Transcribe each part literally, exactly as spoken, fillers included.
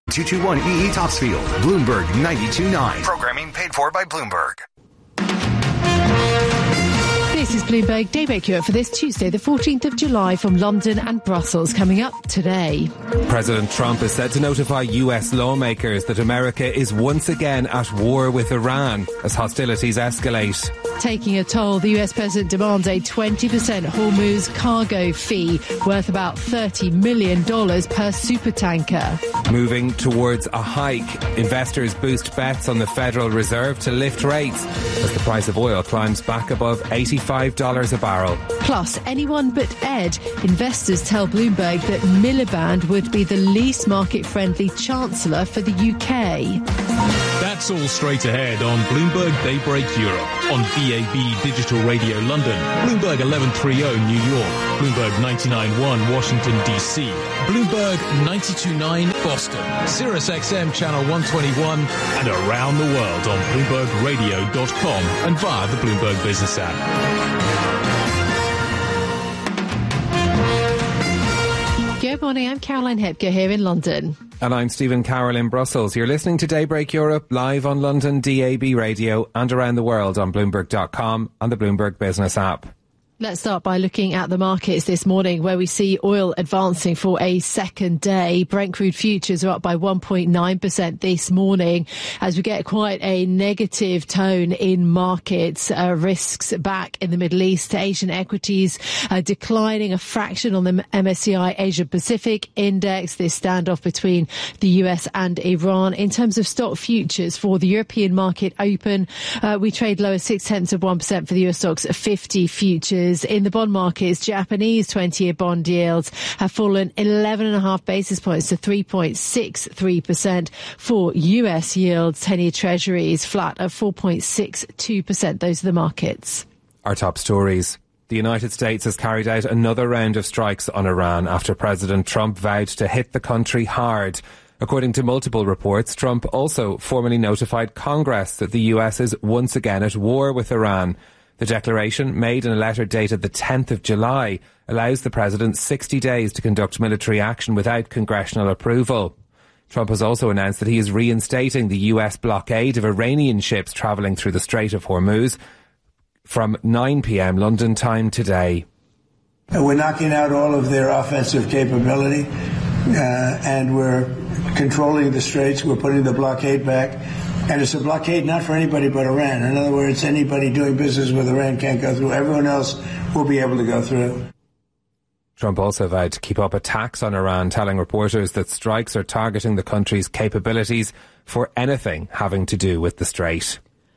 two two one E E Topsfield, Bloomberg ninety-two point nine. Programming paid for by Bloomberg. This is Bloomberg Daybreak Europe for this Tuesday, the fourteenth of July, from London and Brussels. Coming up today, President Trump is said to notify U S lawmakers that America is once again at war with Iran as hostilities escalate. Taking a toll, the U S President demands a twenty percent Hormuz cargo fee worth about thirty million dollars per supertanker. Moving towards a hike, investors boost bets on the Federal Reserve to lift rates as the price of oil climbs back above eighty-five dollars a barrel. Plus, anyone but Ed. Investors tell Bloomberg that Miliband would be the least market-friendly chancellor for the U K. That's all straight ahead on Bloomberg Daybreak Europe on B A B Digital Radio London, Bloomberg eleven thirty New York, Bloomberg ninety-nine point one Washington D C, Bloomberg ninety-two point nine Boston, Sirius X M Channel one twenty-one, and around the world on Bloomberg Radio dot com and via the Bloomberg Business app. Good morning, I'm Caroline Hepker here in London. And I'm Stephen Carroll in Brussels. You're listening to Daybreak Europe live on London D A B Radio and around the world on Bloomberg dot com and the Bloomberg Business app. Let's start by looking at the markets this morning, where we see oil advancing for a second day. Brent crude futures are up by one point nine percent this morning as we get quite a negative tone in markets. Uh, risks back in the Middle East. Asian equities uh, declining a fraction on the M S C I Asia Pacific Index. This standoff between the U S and Iran. In terms of stock futures for the European market open, uh, we trade lower six tenths of one percent for the U S stocks fifty futures. In the bond markets, Japanese twenty-year bond yields have fallen eleven and a half basis points to three point six three percent. For U S yields, ten-year treasuries flat at four point six two percent. Those are the markets. Our top stories. The United States has carried out another round of strikes on Iran after President Trump vowed to hit the country hard. According to multiple reports, Trump also formally notified Congress that the U S is once again at war with Iran. The declaration, made in a letter dated the tenth of July, allows the president sixty days to conduct military action without congressional approval. Trump has also announced that he is reinstating the U S blockade of Iranian ships travelling through the Strait of Hormuz from nine p.m. London time today. We're knocking out all of their offensive capability, uh, and we're controlling the straits. We're putting the blockade back. And it's a blockade not for anybody but Iran. In other words, anybody doing business with Iran can't go through. Everyone else will be able to go through. Trump also vowed to keep up attacks on Iran, telling reporters that strikes are targeting the country's capabilities for anything having to do with the Strait.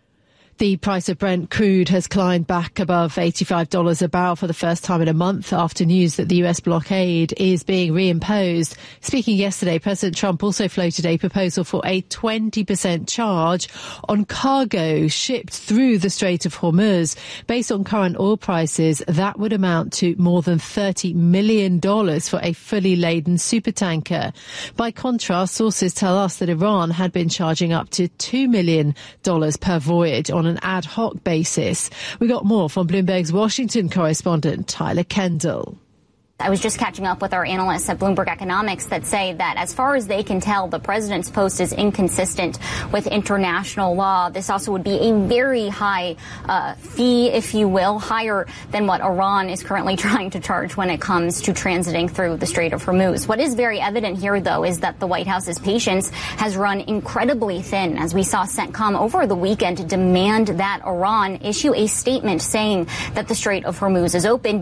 The price of Brent crude has climbed back above eighty-five dollars a barrel for the first time in a month after news that the U S blockade is being reimposed. Speaking yesterday, President Trump also floated a proposal for a twenty percent charge on cargo shipped through the Strait of Hormuz. Based on current oil prices, that would amount to more than thirty million dollars for a fully laden supertanker. By contrast, sources tell us that Iran had been charging up to two million dollars per voyage on an ad hoc basis. We got more from Bloomberg's Washington correspondent Tyler Kendall. I was just catching up with our analysts at Bloomberg Economics that say that as far as they can tell, the president's post is inconsistent with international law. This also would be a very high uh, fee, if you will, higher than what Iran is currently trying to charge when it comes to transiting through the Strait of Hormuz. What is very evident here, though, is that the White House's patience has run incredibly thin, as we saw CENTCOM over the weekend demand that Iran issue a statement saying that the Strait of Hormuz is open.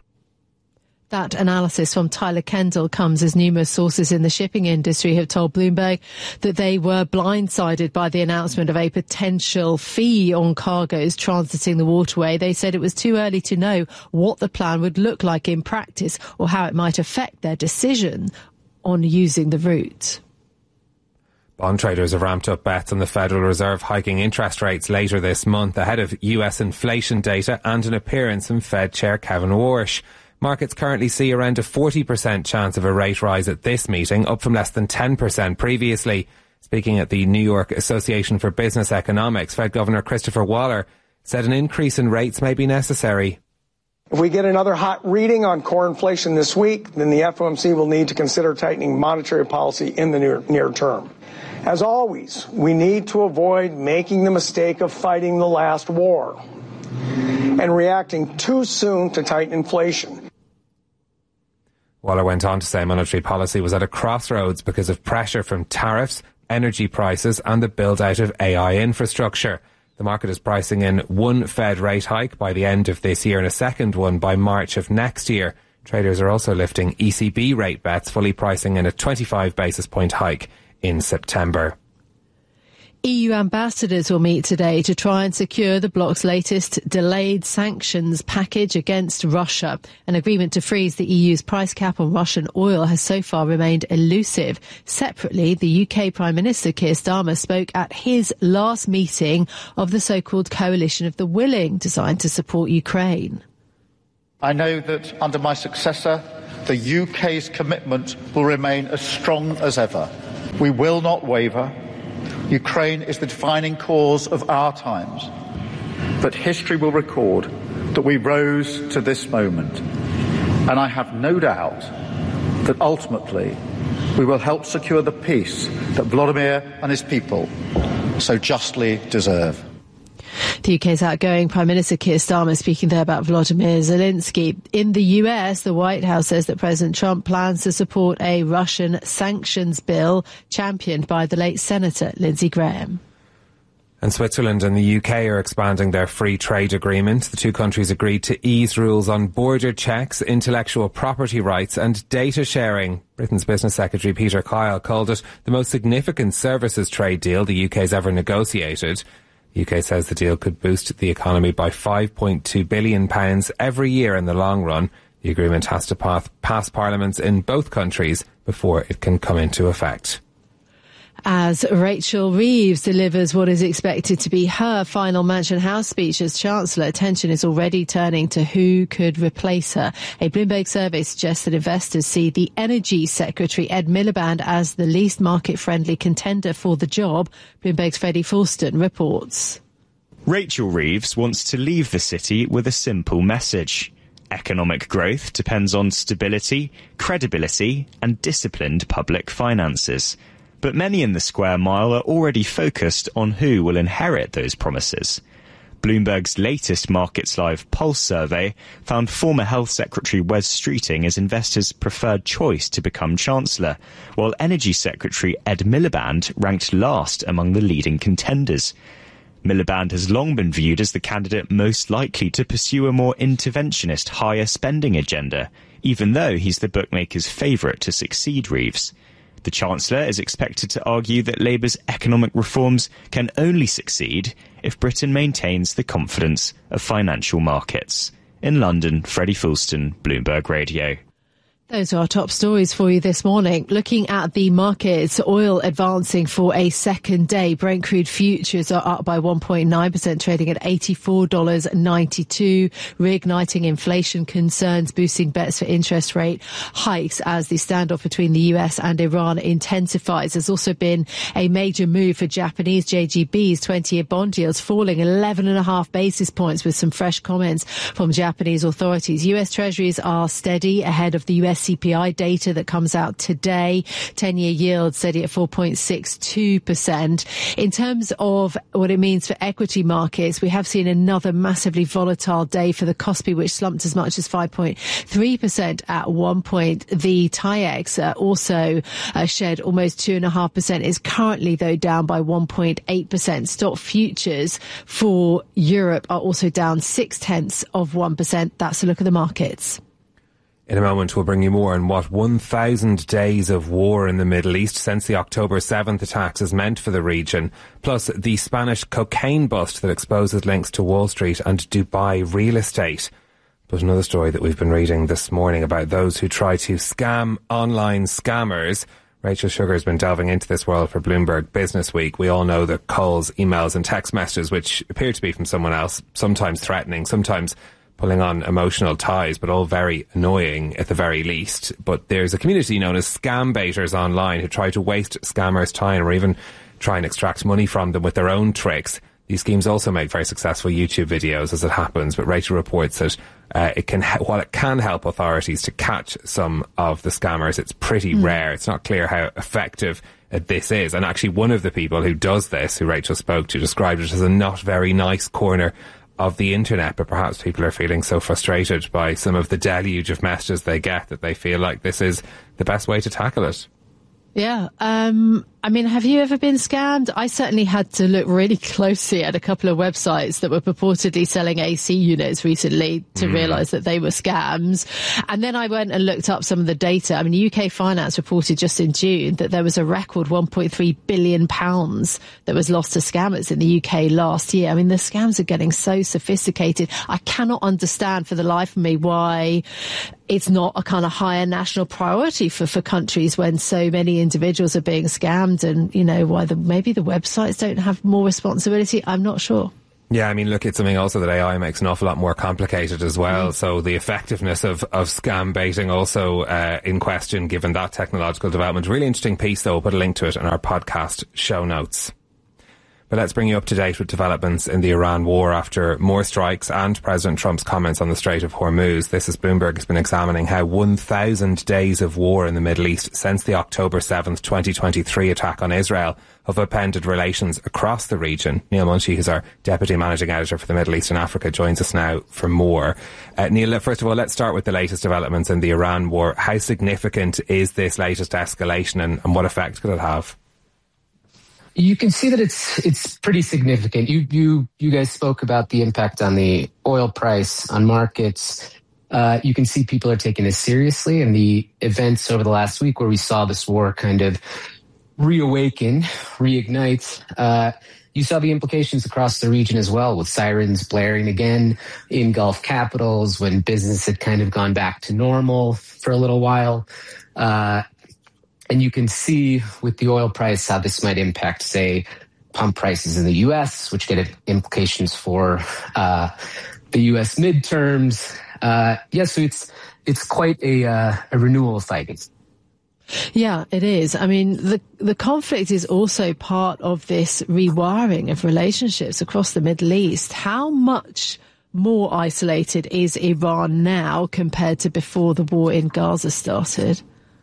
That analysis from Tyler Kendall comes as numerous sources in the shipping industry have told Bloomberg that they were blindsided by the announcement of a potential fee on cargoes transiting the waterway. They said it was too early to know what the plan would look like in practice or how it might affect their decision on using the route. Bond traders have ramped up bets on the Federal Reserve hiking interest rates later this month ahead of U S inflation data and an appearance from Fed Chair Kevin Warsh. Markets currently see around a forty percent chance of a rate rise at this meeting, up from less than ten percent previously. Speaking at the New York Association for Business Economics, Fed Governor Christopher Waller said an increase in rates may be necessary. If we get another hot reading on core inflation this week, then the F O M C will need to consider tightening monetary policy in the near, near term. As always, we need to avoid making the mistake of fighting the last war and reacting too soon to tighten inflation. Waller went on to say monetary policy was at a crossroads because of pressure from tariffs, energy prices and the build-out of A I infrastructure. The market is pricing in one Fed rate hike by the end of this year and a second one by March of next year. Traders are also lifting E C B rate bets, fully pricing in a twenty-five basis point hike in September. E U ambassadors will meet today to try and secure the bloc's latest delayed sanctions package against Russia. An agreement to freeze the E U's price cap on Russian oil has so far remained elusive. Separately, the U K Prime Minister Keir Starmer spoke at his last meeting of the so-called Coalition of the Willing, designed to support Ukraine. I know that under my successor, the U K's commitment will remain as strong as ever. We will not waver. Ukraine is the defining cause of our times, but history will record that we rose to this moment, and I have no doubt that ultimately we will help secure the peace that Volodymyr and his people so justly deserve. The U K's outgoing Prime Minister Keir Starmer speaking there about Volodymyr Zelensky. In the U S, the White House says that President Trump plans to support a Russian sanctions bill championed by the late Senator Lindsey Graham. And Switzerland and the U K are expanding their free trade agreement. The two countries agreed to ease rules on border checks, intellectual property rights and data sharing. Britain's Business Secretary Peter Kyle called it the most significant services trade deal the U K's ever negotiated. The U K says the deal could boost the economy by five point two billion pounds every year in the long run. The agreement has to pass, pass parliaments in both countries before it can come into effect. As Rachel Reeves delivers what is expected to be her final Mansion House speech as Chancellor, attention is already turning to who could replace her. A Bloomberg survey suggests that investors see the Energy Secretary Ed Miliband as the least market-friendly contender for the job. Bloomberg's Freddie Fulston reports. Rachel Reeves wants to leave the city with a simple message. Economic growth depends on stability, credibility and disciplined public finances. But many in the square mile are already focused on who will inherit those promises. Bloomberg's latest Markets Live Pulse survey found former Health Secretary Wes Streeting as investors' preferred choice to become Chancellor, while Energy Secretary Ed Miliband ranked last among the leading contenders. Miliband has long been viewed as the candidate most likely to pursue a more interventionist, higher spending agenda, even though he's the bookmakers' favourite to succeed Reeves. The Chancellor is expected to argue that Labour's economic reforms can only succeed if Britain maintains the confidence of financial markets. In London, Freddie Fulston, Bloomberg Radio. Those are our top stories for you this morning. Looking at the markets, oil advancing for a second day. Brent crude futures are up by one point nine percent, trading at eighty-four dollars ninety-two, reigniting inflation concerns, boosting bets for interest rate hikes as the standoff between the U S and Iran intensifies. There's also been a major move for Japanese J G B's twenty-year bond yields falling eleven and a half basis points with some fresh comments from Japanese authorities. U S Treasuries are steady ahead of the U S C P I data that comes out today. ten-year yield steady at four point six two percent. In terms of what it means for equity markets, we have seen another massively volatile day for the Kospi, which slumped as much as five point three percent at one point. The TAIEX uh, also uh, shed almost two point five percent, is currently, though, down by one point eight percent. Stock futures for Europe are also down six-tenths of one percent. That's a look at the markets. In a moment, we'll bring you more on what one thousand days of war in the Middle East since the October seventh attacks has meant for the region, plus the Spanish cocaine bust that exposes links to Wall Street and Dubai real estate. But another story that we've been reading this morning about those who try to scam online scammers. Rachel Sugar has been delving into this world for Bloomberg Business Week. We all know the calls, emails and text messages which appear to be from someone else, sometimes threatening, sometimes pulling on emotional ties, but all very annoying at the very least. But there's a community known as scam baiters online who try to waste scammers' time or even try and extract money from them with their own tricks. These schemes also make very successful YouTube videos as it happens, but Rachel reports that uh, it can, while it can help authorities to catch some of the scammers, it's pretty mm. rare. It's not clear how effective uh, this is. And actually one of the people who does this, who Rachel spoke to, described it as a not very nice corner of the internet, but perhaps people are feeling so frustrated by some of the deluge of messages they get that they feel like this is the best way to tackle it. Yeah. Um, I mean, have you ever been scammed? I certainly had to look really closely at a couple of websites that were purportedly selling A C units recently to mm. realise that they were scams. And then I went and looked up some of the data. I mean, U K Finance reported just in June that there was a record one point three billion pounds that was lost to scammers in the U K last year. I mean, the scams are getting so sophisticated. I cannot understand for the life of me why it's not a kind of higher national priority for, for countries when so many individuals are being scammed, and, you know, why the, maybe the websites don't have more responsibility. I'm not sure. Yeah, I mean, look, it's something also that A I makes an awful lot more complicated as well. Mm. So the effectiveness of, of scam baiting also uh, in question, given that technological development. Really interesting piece, though. We'll put a link to it in our podcast show notes. But let's bring you up to date with developments in the Iran war after more strikes and President Trump's comments on the Strait of Hormuz. This is Bloomberg has been examining how one thousand days of war in the Middle East since the October seventh, twenty twenty-three attack on Israel have upended relations across the region. Neil Munshi, who's our Deputy Managing Editor for the Middle East and Africa, joins us now for more. Uh, Neil, first of all, let's start with the latest developments in the Iran war. How significant is this latest escalation, and, and what effect could it have? You can see that it's it's pretty significant. You you you guys spoke about the impact on the oil price, on markets. Uh, you can see people are taking this seriously, and the events over the last week where we saw this war kind of reawaken, reignite. Uh, you saw the implications across the region as well, with sirens blaring again in Gulf capitals when business had kind of gone back to normal for a little while. Uh, And you can see with the oil price how this might impact, say, pump prices in the U S, which get implications for uh, the U S midterms. Uh, yeah, so it's it's quite a, uh, a renewal of fighting. Yeah, it is. I mean, the the conflict is also part of this rewiring of relationships across the Middle East. How much more isolated is Iran now compared to before the war in Gaza started?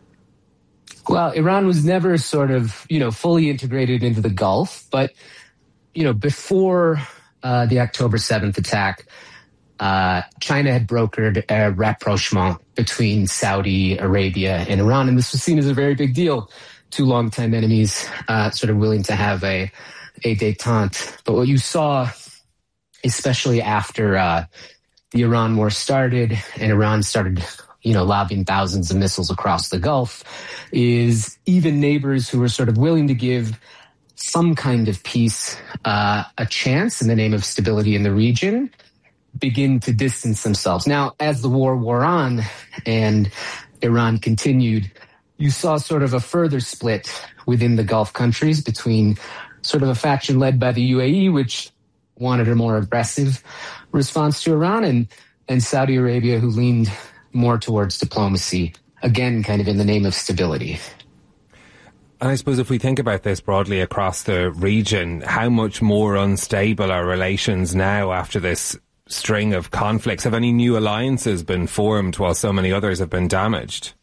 Well, Iran was never sort of, you know, fully integrated into the Gulf. But, you know, before uh, the October seventh attack, uh, China had brokered a rapprochement between Saudi Arabia and Iran. And this was seen as a very big deal. Two longtime enemies uh, sort of willing to have a, a détente. But what you saw, especially after uh, the Iran war started and Iran started you know, lobbing thousands of missiles across the Gulf, is even neighbors who were sort of willing to give some kind of peace uh, a chance in the name of stability in the region begin to distance themselves. Now, as the war wore on and Iran continued, you saw sort of a further split within the Gulf countries between sort of a faction led by the U A E, which wanted a more aggressive response to Iran, and, and Saudi Arabia, who leaned more towards diplomacy, again, kind of in the name of stability. And I suppose if we think about this broadly across the region, how much more unstable are relations now after this string of conflicts? Have any new alliances been formed while so many others have been damaged?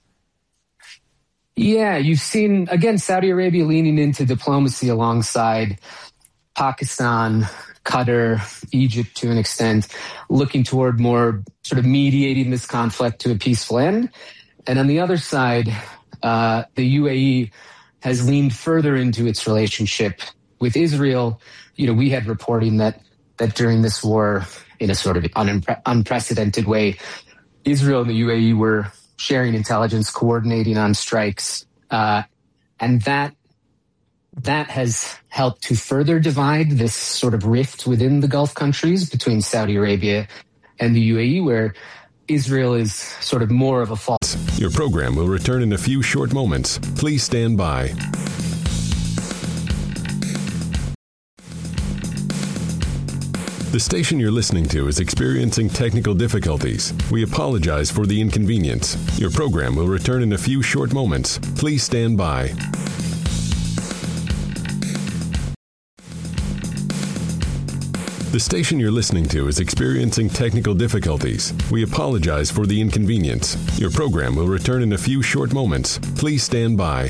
Yeah, you've seen, again, Saudi Arabia leaning into diplomacy alongside Pakistan, Qatar, Egypt to an extent, looking toward more sort of mediating this conflict to a peaceful end. And on the other side, uh, the U A E has leaned further into its relationship with Israel. You know, we had reporting that that during this war, in a sort of unpre- unprecedented way, Israel and the U A E were sharing intelligence, coordinating on strikes, uh, and that That has helped to further divide this sort of rift within the Gulf countries between Saudi Arabia and the U A E, where Israel is sort of more of a false. Your program will return in a few short moments. Please stand by. The station you're listening to is experiencing technical difficulties. We apologize for the inconvenience. Your program will return in a few short moments. Please stand by. The station you're listening to is experiencing technical difficulties. We apologize for the inconvenience. Your program will return in a few short moments. Please stand by.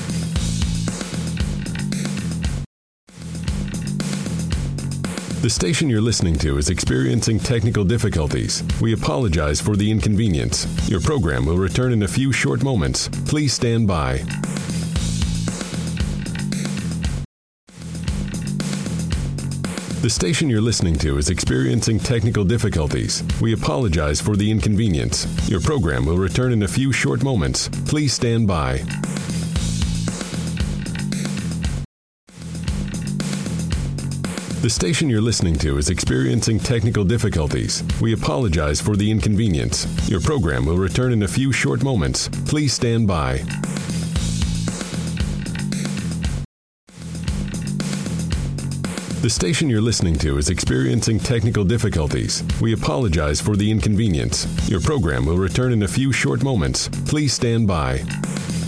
The station you're listening to is experiencing technical difficulties. We apologize for the inconvenience. Your program will return in a few short moments. Please stand by. The station you're listening to is experiencing technical difficulties. We apologize for the inconvenience. Your program will return in a few short moments. Please stand by. The station you're listening to is experiencing technical difficulties. We apologize for the inconvenience. Your program will return in a few short moments. Please stand by. The station you're listening to is experiencing technical difficulties. We apologize for the inconvenience. Your program will return in a few short moments. Please stand by.